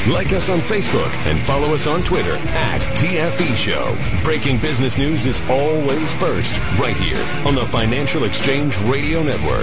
Like us on Facebook and follow us on Twitter @TFE Show. Breaking business news is always first, right here on the Financial Exchange Radio Network.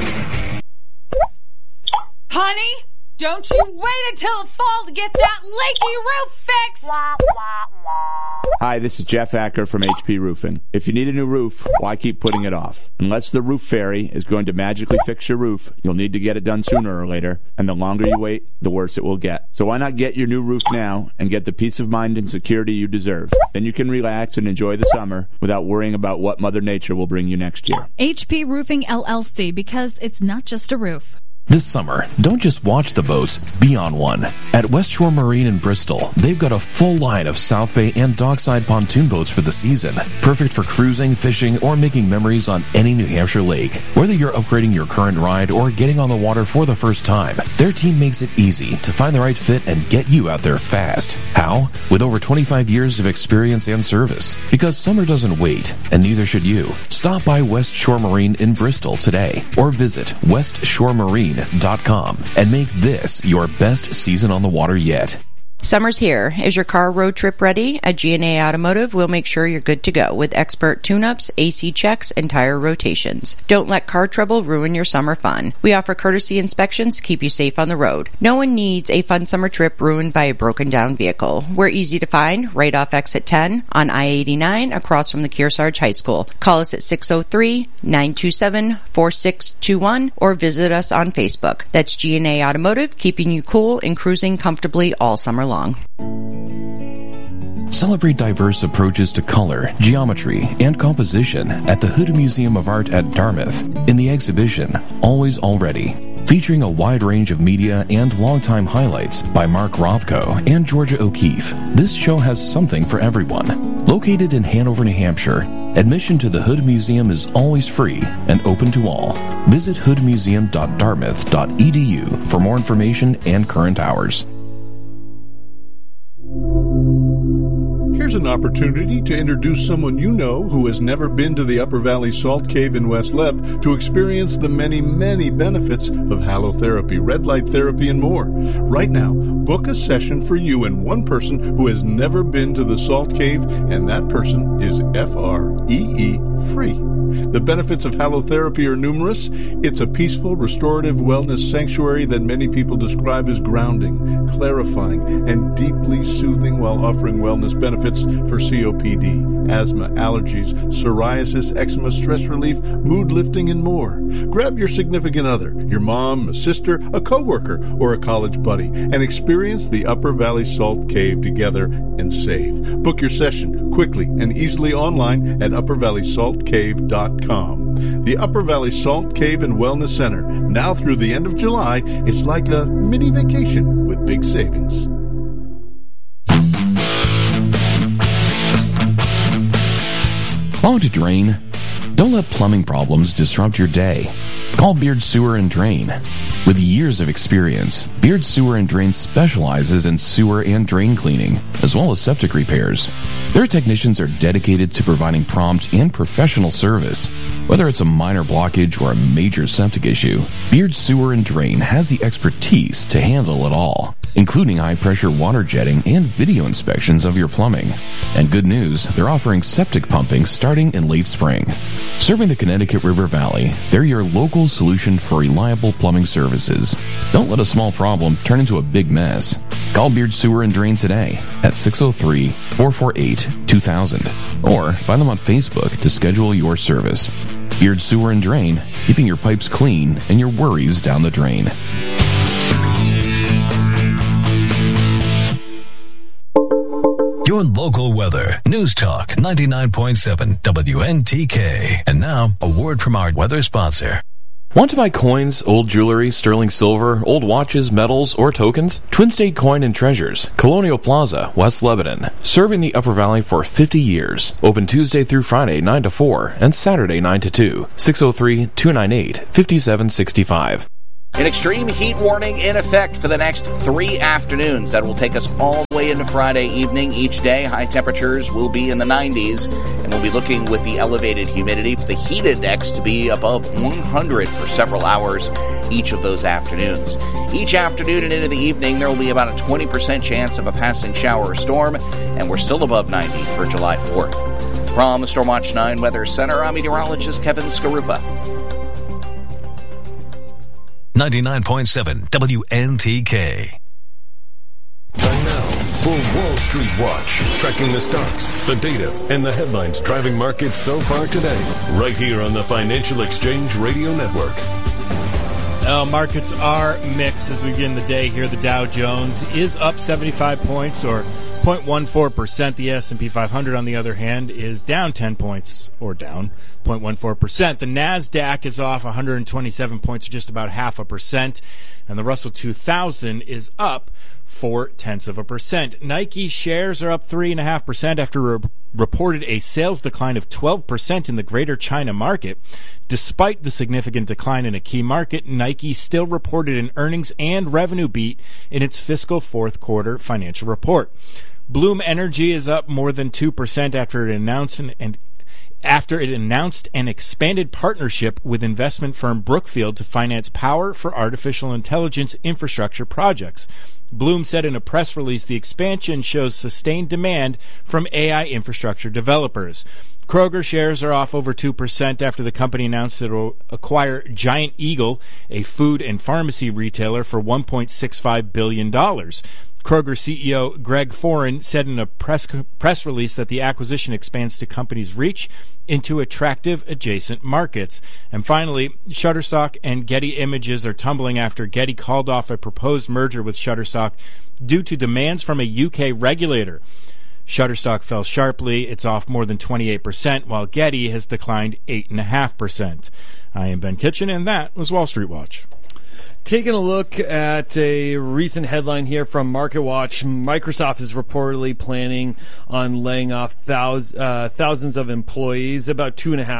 Honey, don't you wait until the fall to get that leaky roof fixed! Hi, this is Jeff Acker from HP Roofing. If you need a new roof, why keep putting it off? Unless the roof fairy is going to magically fix your roof, you'll need to get it done sooner or later, and the longer you wait, the worse it will get. So why not get your new roof now and get the peace of mind and security you deserve? Then you can relax and enjoy the summer without worrying about what Mother Nature will bring you next year. HP Roofing LLC, because it's not just a roof. This summer, don't just watch the boats, be on one. At West Shore Marine in Bristol, they've got a full line of South Bay and dockside pontoon boats for the season. Perfect for cruising, fishing, or making memories on any New Hampshire lake. Whether you're upgrading your current ride or getting on the water for the first time, their team makes it easy to find the right fit and get you out there fast. How? With over 25 years of experience and service. Because summer doesn't wait, and neither should you. Stop by West Shore Marine in Bristol today, or visit westshore.marine.com and make this your best season on the water yet. Summer's here. Is your car road trip ready? At G&A Automotive, we'll make sure you're good to go with expert tune-ups, AC checks, and tire rotations. Don't let car trouble ruin your summer fun. We offer courtesy inspections to keep you safe on the road. No one needs a fun summer trip ruined by a broken-down vehicle. We're easy to find right off Exit 10 on I-89 across from the Kearsarge High School. Call us at 603-927-4621 or visit us on Facebook. That's G&A Automotive, keeping you cool and cruising comfortably all summer long. Celebrate diverse approaches to color, geometry, and composition at the Hood Museum of Art at Dartmouth in the exhibition Always Already, featuring a wide range of media and longtime highlights by Mark Rothko and Georgia O'Keeffe. This show has something for everyone. Located in Hanover, New Hampshire, admission to the Hood Museum is always free and open to all. Visit hoodmuseum.dartmouth.edu for more information and current hours. Here's an opportunity to introduce someone you know who has never been to the Upper Valley Salt Cave in West Leb to experience the many, many benefits of halotherapy, red light therapy, and more. Right now, book a session for you and one person who has never been to the Salt Cave, and that person is FREE free. The benefits of halotherapy are numerous. It's a peaceful, restorative wellness sanctuary that many people describe as grounding, clarifying, and deeply soothing while offering wellness benefits for COPD, asthma, allergies, psoriasis, eczema, stress relief, mood lifting, and more. Grab your significant other, your mom, a sister, a coworker, or a college buddy, and experience the Upper Valley Salt Cave together and save. Book your session quickly and easily online at uppervalleysaltcave.com. The Upper Valley Salt Cave and Wellness Center. Now through the end of July, it's like a mini vacation with big savings. Want to drain? Don't let plumbing problems disrupt your day. Call Beard Sewer and Drain. With years of experience, Beard Sewer and Drain specializes in sewer and drain cleaning, as well as septic repairs. Their technicians are dedicated to providing prompt and professional service. Whether it's a minor blockage or a major septic issue, Beard Sewer and Drain has the expertise to handle it all, including high-pressure water jetting and video inspections of your plumbing. And good news, they're offering septic pumping starting in late spring. Serving the Connecticut River Valley, they're your local solution for reliable plumbing services. Don't let a small problem turn into a big mess. Call Beard Sewer and Drain today at 603-448-2000 or find them on Facebook to schedule your service. Beard Sewer and Drain, keeping your pipes clean and your worries down the drain. Your local weather. News Talk 99.7 WNTK. And now, a word from our weather sponsor. Want to buy coins, old jewelry, sterling silver, old watches, medals, or tokens? Twin State Coin and Treasures, Colonial Plaza, West Lebanon. Serving the Upper Valley for 50 years. Open Tuesday through Friday 9 to 4 and Saturday 9 to 2. 603-298-5765. An extreme heat warning in effect for the next 3 afternoons. That will take us all the way into Friday evening. Each day, high temperatures will be in the 90s, and we'll be looking with the elevated humidity for the heat index to be above 100 for several hours each of those afternoons. Each afternoon and into the evening, there will be about a 20% chance of a passing shower or storm, and we're still above 90 for July 4th. From the Stormwatch 9 Weather Center, I'm meteorologist Kevin Skarupa. 99.7 WNTK. Time now for Wall Street Watch, tracking the stocks, the data, and the headlines driving markets so far today, right here on the Financial Exchange Radio Network. Markets are mixed as we begin the day here. The Dow Jones is up 75 points, or 0.14%. The S&P 500, on the other hand, is down 10 points, or down 0.14%. The NASDAQ is off 127 points, or just about 0.5%. And the Russell 2000 is up 0.4%. Nike shares are up 3.5% after reported a sales decline of 12% in the Greater China market. Despite the significant decline in a key market, Nike still reported an earnings and revenue beat in its fiscal fourth quarter financial report. Bloom Energy is up more than 2% after it announced an expanded partnership with investment firm Brookfield to finance power for artificial intelligence infrastructure projects. Bloom said in a press release the expansion shows sustained demand from AI infrastructure developers. Kroger shares are off over 2% after the company announced it will acquire Giant Eagle, a food and pharmacy retailer, for $1.65 billion. Kroger CEO Greg Foran said in a press release that the acquisition expands the company's reach into attractive adjacent markets. And finally, Shutterstock and Getty Images are tumbling after Getty called off a proposed merger with Shutterstock due to demands from a UK regulator. Shutterstock fell sharply. It's off more than 28%, while Getty has declined 8.5%. I am Ben Kitchen, and that was Wall Street Watch. Taking a look at a recent headline here from MarketWatch, Microsoft is reportedly planning on laying off thousands of employees, about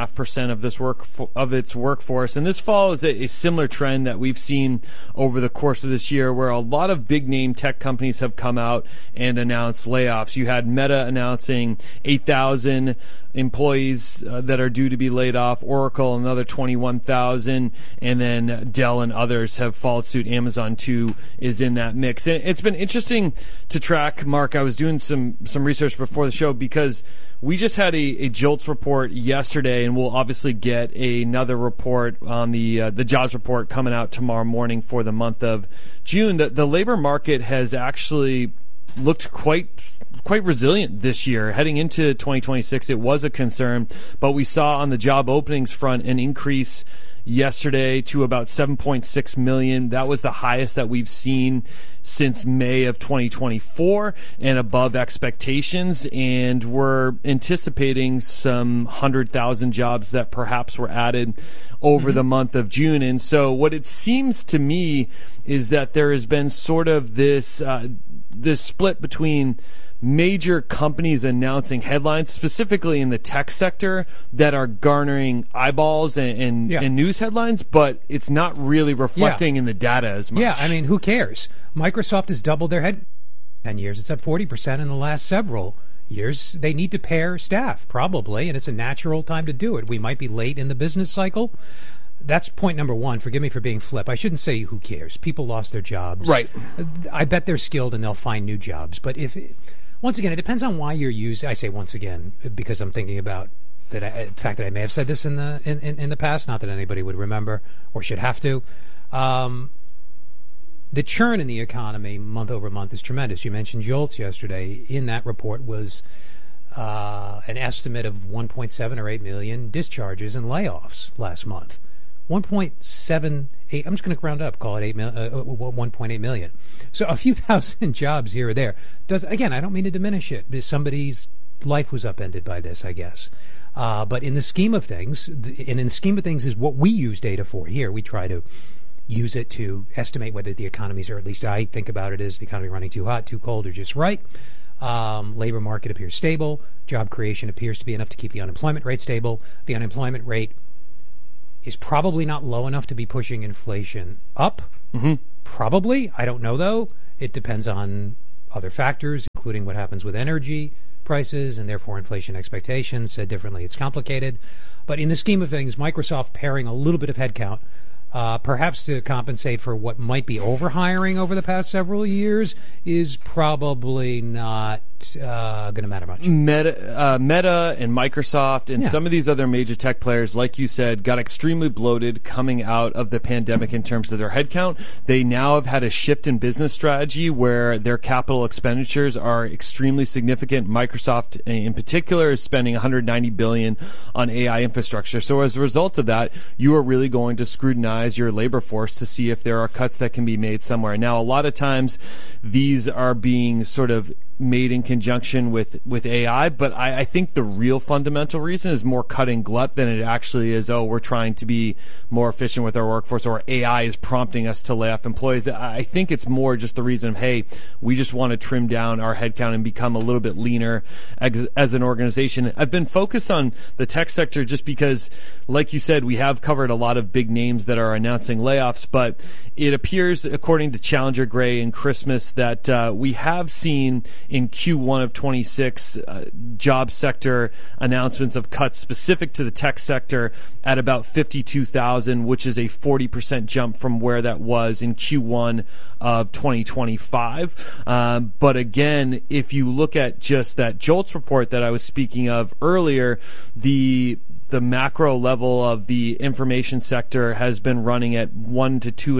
2.5% of its workforce. And this follows a similar trend that we've seen over the course of this year, where a lot of big-name tech companies have come out and announced layoffs. You had Meta announcing 8,000 employees that are due to be laid off, Oracle another 21,000, and then Dell and others have followed suit. Amazon too is in that mix. And it's been interesting to track, Mark. I was doing some research before the show because we just had a JOLTS report yesterday, and we'll obviously get another report on the jobs report coming out tomorrow morning for the month of June. The labor market has actually looked quite resilient this year. Heading into 2026, it was a concern, but we saw on the job openings front an increase yesterday to about 7.6 million. That was the highest that we've seen since May of 2024 and above expectations. And we're anticipating some 100,000 jobs that perhaps were added over the month of June. And so what it seems to me is that there has been sort of this split between major companies announcing headlines, specifically in the tech sector, that are garnering eyeballs and news headlines, but it's not really reflecting in the data as much. Yeah, I mean, who cares? Microsoft has doubled their head 10 years. It's at 40% in the last several years. They need to pare staff, probably, and it's a natural time to do it. We might be late in the business cycle. That's point number one. Forgive me for being flip. I shouldn't say who cares. People lost their jobs. Right. I bet they're skilled and they'll find new jobs. But once again, it depends on why you're using. I say once again because I'm thinking about the fact that I may have said this in the past. Not that anybody would remember or should have to. The churn in the economy month over month is tremendous. You mentioned JOLTS yesterday. In that report was an estimate of 1.7 or 8 million discharges and layoffs last month. 1.78, I'm just going to round up, call it 1.8 million. So a few thousand jobs here or there. Again, I don't mean to diminish it. Somebody's life was upended by this, I guess. But in the scheme of things, is what we use data for here. We try to use it to estimate whether the economies, or at least I think about it as the economy running too hot, too cold, or just right. Labor market appears stable. Job creation appears to be enough to keep the unemployment rate stable. The unemployment rate is probably not low enough to be pushing inflation up. Mm-hmm. Probably. I don't know, though. It depends on other factors, including what happens with energy prices and therefore inflation expectations. Said differently, it's complicated. But in the scheme of things, Microsoft paring a little bit of headcount, perhaps to compensate for what might be overhiring over the past several years, is probably not going to matter much. Meta and Microsoft and some of these other major tech players, like you said, got extremely bloated coming out of the pandemic in terms of their headcount. They now have had a shift in business strategy where their capital expenditures are extremely significant. Microsoft, in particular, is spending $190 billion on AI infrastructure. So as a result of that, you are really going to scrutinize your labor force to see if there are cuts that can be made somewhere. Now, a lot of times these are being sort of made in conjunction with AI, but I think the real fundamental reason is more cutting glut than it actually is, we're trying to be more efficient with our workforce, or AI is prompting us to lay off employees. I think it's more just the reason of, hey, we just want to trim down our headcount and become a little bit leaner as an organization. I've been focused on the tech sector just because, like you said, we have covered a lot of big names that are announcing layoffs, but it appears, according to Challenger Gray and Christmas, that we have seen in Q1 of 26 job sector announcements of cuts specific to the tech sector at about 52,000, which is a 40% jump from where that was in Q1 of 2025. But again, if you look at just that JOLTS report that I was speaking of earlier, the macro level of the information sector has been running at 1.2 to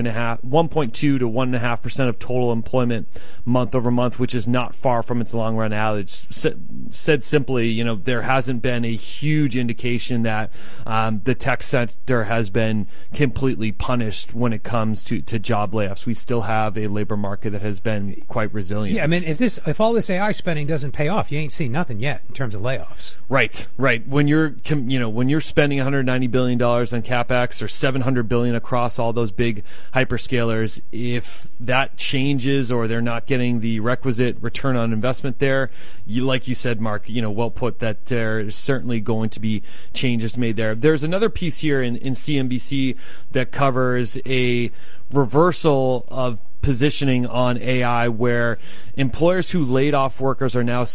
1.5% of total employment month over month, which is not far from its long run average. Said simply, there hasn't been a huge indication that the tech sector has been completely punished when it comes to job layoffs. We still have a labor market that has been quite resilient. Yeah, I mean, if all this AI spending doesn't pay off, you ain't seen nothing yet in terms of layoffs. Right. When you're spending $190 billion on CapEx or $700 billion across all those big hyperscalers, if that changes or they're not getting the requisite return on investment there, like you said, Mark, well put, that there's certainly going to be changes made there. There's another piece here in CNBC that covers a reversal of positioning on AI, where employers who laid off workers are now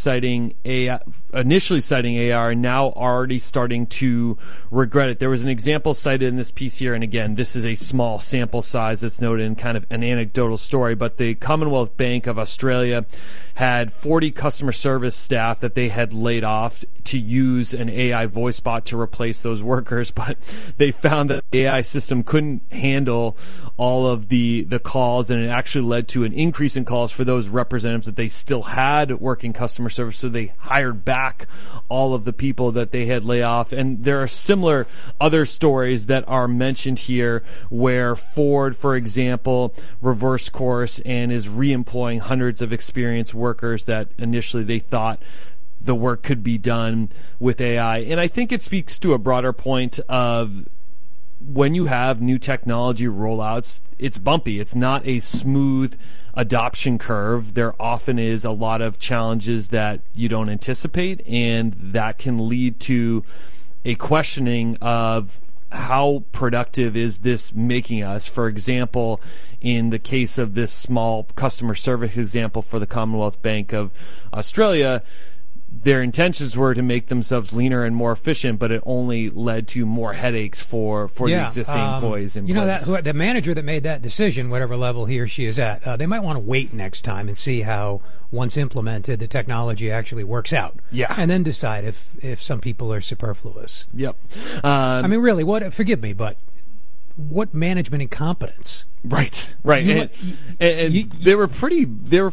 initially citing AI, are now already starting to regret it. There was an example cited in this piece here, and again, this is a small sample size that's noted in kind of an anecdotal story, but the Commonwealth Bank of Australia had 40 customer service staff that they had laid off to use an AI voice bot to replace those workers, but they found that the AI system couldn't handle all of the calls, and it actually led to an increase in calls for those representatives that they still had working customer service, so they hired back all of the people that they had laid off. And there are similar other stories that are mentioned here where Ford, for example, reversed course and is reemploying hundreds of experienced workers that initially they thought the work could be done with AI. And I think it speaks to a broader point of, when you have new technology rollouts, it's bumpy. It's not a smooth adoption curve. There often is a lot of challenges that you don't anticipate, and that can lead to a questioning of how productive is this making us. For example, in the case of this small customer service example for the Commonwealth Bank of Australia, their intentions were to make themselves leaner and more efficient, but it only led to more headaches for the existing employees in place. The manager that made that decision, whatever level he or she is at, they might want to wait next time and see how, once implemented, the technology actually works out. Yeah. And then decide if some people are superfluous. Yep. I mean, really, forgive me, but what management incompetence? Right. And they were pretty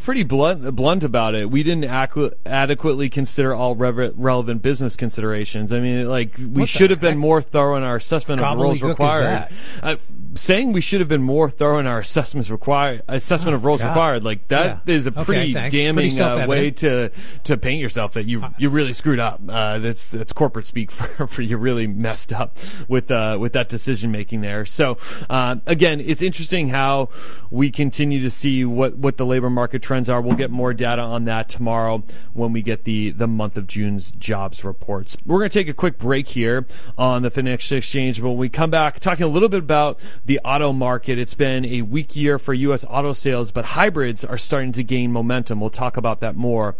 blunt about it. We didn't adequately consider all relevant business considerations. I mean, we should have been more thorough in our assessment of roles required. Saying we should have been more thorough in our assessment of roles required, is a pretty damning way to paint yourself that you really screwed up. That's corporate speak for you really messed up with that decision making there. So again, it's interesting how we continue to see what the labor market trends are. We'll get more data on that tomorrow when we get the month of June's jobs reports. We're going to take a quick break here on the Financial Exchange, but when we come back, talking a little bit about the auto market. It's been a weak year for U.S. auto sales, but hybrids are starting to gain momentum. We'll talk about that more